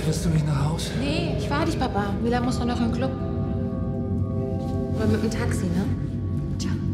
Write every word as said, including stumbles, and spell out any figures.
Fährst du mich nach Haus? Nee, ich fahr dich, Papa. Mila muss nur noch im Club. Aber mit dem Taxi, ne?